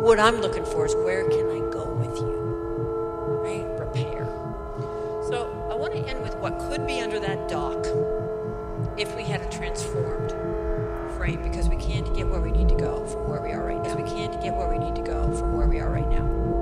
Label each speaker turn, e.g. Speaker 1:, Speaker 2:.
Speaker 1: what I'm looking for is where can I go with you, right? Repair. So I want to end with what could be under that dock if we had a transformed frame, because we can't get where we need to go from where we are right now. We can't get where we need to go from where we are right now.